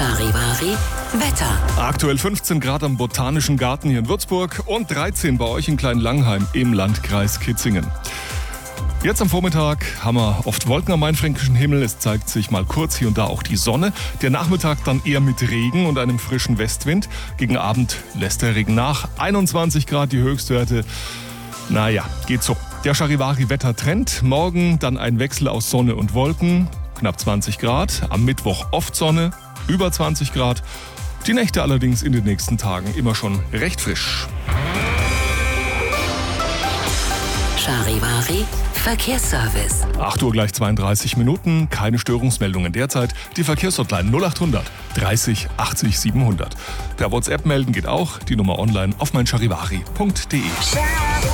Charivari Wetter. Aktuell 15 Grad am Botanischen Garten hier in Würzburg und 13 bei euch in Kleinlangheim im Landkreis Kitzingen. Jetzt am Vormittag haben wir oft Wolken am mainfränkischen Himmel. Es zeigt sich mal kurz hier und da auch die Sonne. Der Nachmittag dann eher mit Regen und einem frischen Westwind. Gegen Abend lässt der Regen nach. 21 Grad die Höchstwerte. Naja, geht so. Der Charivari-Wettertrend. Morgen dann ein Wechsel aus Sonne und Wolken. Knapp 20 Grad. Am Mittwoch oft Sonne. Über 20 Grad. Die Nächte allerdings in den nächsten Tagen immer schon recht frisch. Charivari Verkehrsservice. 8 Uhr gleich 32 Minuten, keine Störungsmeldungen derzeit. Die Verkehrshotline 0800 30 80 700. Per WhatsApp melden geht auch, die Nummer online auf meincharivari.de.